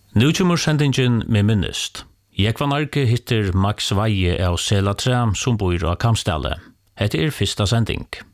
Nu kommer sendingen med minnest. Jekvan Arke hittir Max Veie av Selatra som bor av Kamsdale. Hette første sending.